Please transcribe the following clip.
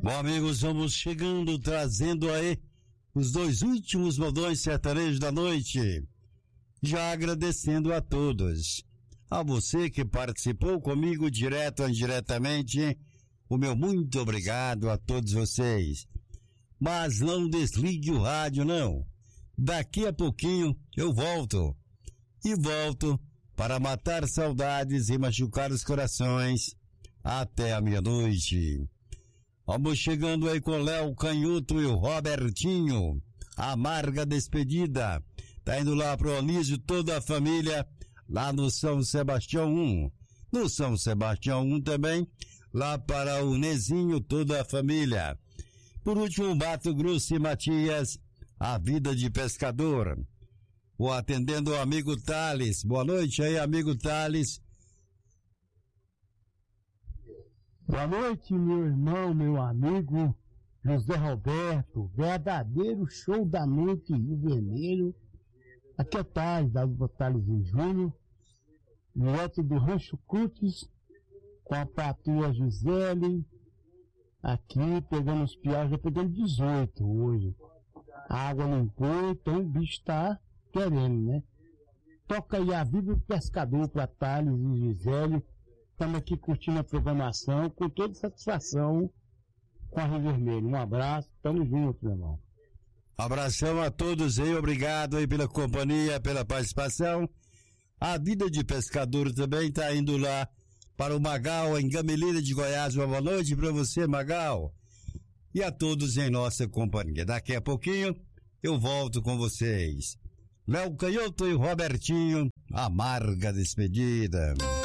Bom, amigos, vamos chegando, trazendo aí os dois últimos modões sertanejos da noite. Já agradecendo a todos. A você que participou comigo direto ou indiretamente, o meu muito obrigado a todos vocês. Mas não desligue o rádio, não. Daqui a pouquinho eu volto. E volto para matar saudades e machucar os corações até a meia-noite. Vamos chegando aí com o Léo Canhoto e o Robertinho. Amarga despedida. Tá indo lá pro Anísio, toda a família, lá no São Sebastião 1. No São Sebastião 1 também, lá para o Nezinho, toda a família. Por último, Mato Grosso e Matias, a vida de pescador. Vou atendendo o amigo Thales. Boa noite aí, amigo Thales. Boa noite, meu irmão, meu amigo José Roberto, verdadeiro show da noite Rio Vermelho. Aqui é Thales, da Thales em Júnior, direto do Rancho Crutes, com a patroa Gisele, aqui pegando os piados, já pegando 18 hoje. A água limpou, então o bicho tá querendo, né? Toca aí a vida do pescador para Thales e Gisele. Estamos aqui curtindo a programação com toda satisfação com a Rio Vermelho. Um abraço, tamo junto, meu irmão. Abração a todos aí, obrigado aí pela companhia, pela participação. A vida de pescador também tá indo lá para o Magal, em Gameleira de Goiás. Uma boa noite para você, Magal. E a todos em nossa companhia. Daqui a pouquinho eu volto com vocês. Léo Canhoto e Robertinho, amarga despedida.